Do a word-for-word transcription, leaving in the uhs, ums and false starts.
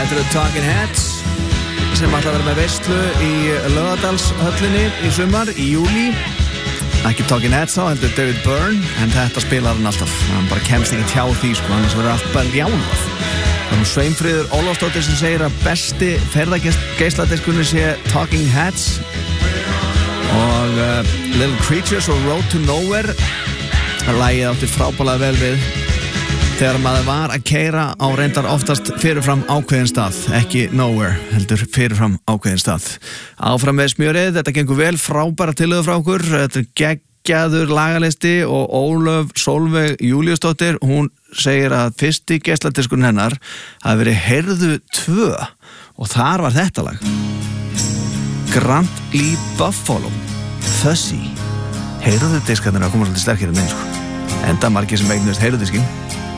Þetta eru Talking Heads sem ætla að vera með veislu í Laugardalshöllinni í sumar, í júlí. Ekki Talking Heads þá, heldur David Byrne, en þetta spilar hann alltaf. Hann bara kemst ekki tjá því, sko, annars verður allt bara rjálað. Það er nú Sveinfríður Ólafsdóttir sem segir að besti ferðageisladiskunni sé Talking Heads og uh, Little Creatures og Road to Nowhere. Lagið átti frábælega vel við þegar maður var að keyra á reyndar oftast fyrirfram ákveðin stað, ekki nowhere, heldur fyrirfram ákveðin stað. Áfram með smjörið, þetta gengur vel, frábæra tillögur frá okkur, þetta er geggjaður lagalisti og Ólöf Sólveig Júlíusdóttir, hún segir að fyrsti geisladiskurinn hennar hafi verið Heyrðu tvö og þar var þetta lag. Grant Lee Buffalo, Fuzzy. Heyrðu diskarnir að koma svolítið sterkir en eins, sko. Enda margir sem eignast heyrðu diskinn.